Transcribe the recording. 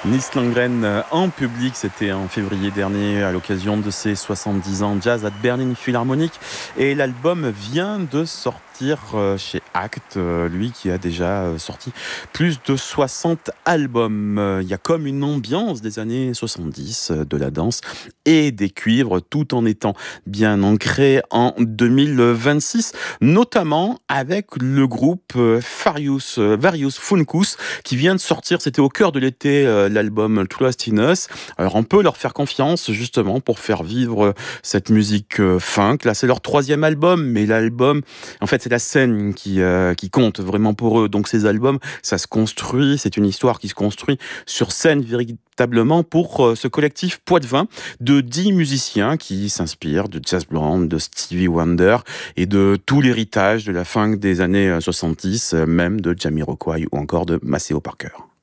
Nils Landgren en public, c'était en février dernier à l'occasion de ses 70 ans jazz à Berlin Philharmonic, et l'album vient de sortir chez Act, lui qui a déjà sorti plus de 60 albums. Il y a comme une ambiance des années 70, de la danse et des cuivres, tout en étant bien ancré en 2026, notamment avec le groupe Various Funkus qui vient de sortir, c'était au cœur de l'été, l'album Trust in Us. Alors on peut leur faire confiance justement pour faire vivre cette musique funk. Là c'est leur 3e album, mais l'album, en fait c'est la scène qui compte vraiment pour eux. Donc ces albums, ça se construit, c'est une histoire qui se construit sur scène véritablement pour ce collectif Poitevin de 10 musiciens qui s'inspirent de Jazz Band, de Stevie Wonder et de tout l'héritage de la fin des années 70, même de Jamiroquai ou encore de Maceo Parker.